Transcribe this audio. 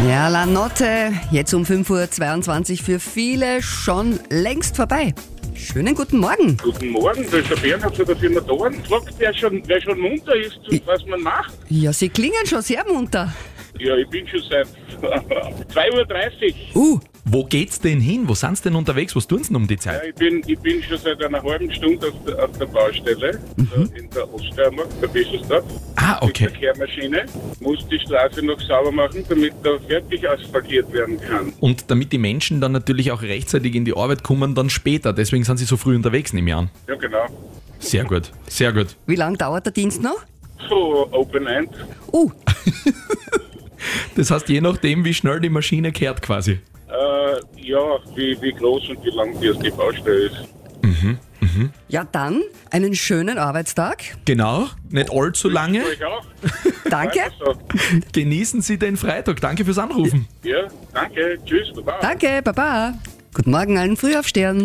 Ja, La Notte, jetzt um 5.22 Uhr für viele schon längst vorbei. Schönen guten Morgen. Guten Morgen, da ist der Bernhard von der Firma Dorn. Fragt, wer schon munter ist und was man macht. Ja, Sie klingen schon sehr munter. Ja, ich bin schon seit 2.30 Uhr. Wo geht's denn hin? Wo sind's denn unterwegs? Was tun's denn um die Ja, Zeit? ich bin schon seit einer halben Stunde auf der Baustelle, da in der Oststeiermark, der Bischelsdorf. Ah, okay. Mit der Kehrmaschine. Muss die Straße noch sauber machen, damit da fertig asphaltiert werden kann. Und damit die Menschen dann natürlich auch rechtzeitig in die Arbeit kommen, dann später. Deswegen sind sie so früh unterwegs, nehme ich an. Ja, genau. Sehr gut, sehr gut. Wie lange dauert der Dienst noch? So Open End. Das heißt, je nachdem, wie schnell die Maschine kehrt quasi. Ja, wie groß und wie lang die Baustelle ist. Ja, dann einen schönen Arbeitstag. Genau, nicht allzu lange. Euch auch. Danke. Also, Genießen Sie den Freitag. Danke fürs Anrufen. ja, danke. Tschüss. Baba. Danke, Baba. Guten Morgen allen Frühaufstehern.